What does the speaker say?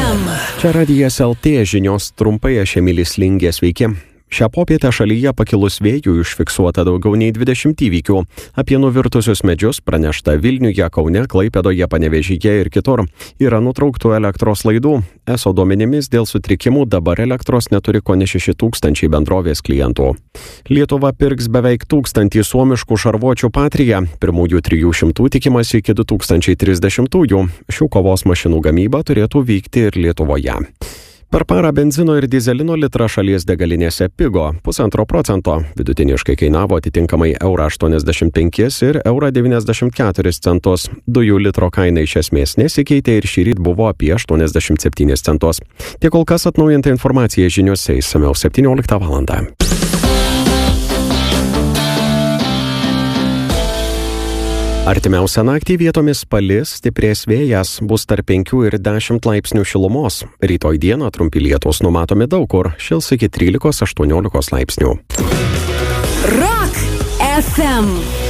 FM. Čia Radijas LT žinios trumpai, aš Emilis Lingė, sveiki. Šią popietę šalyje pakilus vėjų užfiksuota daugiau nei 20 įvykių. Apie nuvirtusius medžius pranešta Vilniuje, Kaune, Klaipėdoje, Panevėžyje ir kitur. Yra nutrauktų elektros laidų. ESO duomenimis dėl sutrikimų dabar elektros neturi kone 6000 bendrovės klientų. Lietuva pirks beveik 1000 suomiškų šarvuočių Patria. Pirmųjų 300 tikimasi iki 2030-ųjų. Šių kovos mašinų gamyba turėtų vykti ir Lietuvoje. Per parą benzino ir dizelino litrą šalies degalinėse pigo 1,5%. Vidutiniškai kainavo atitinkamai €85 ir €94. Dujų litro kaina iš esmės nesikeitė ir šįryt buvo apie 87 centus. Tiek kol kas atnaujinta informacija žiniuose išsamiau 17 val. Artimiausią naktį vietomis palis, stiprės vėjas, bus tarp 5 ir 10 laipsnių šilumos. Rytoj dieną trumpi lietūs numatomi daug kur, šils iki 13-18 laipsnių. Rock FM.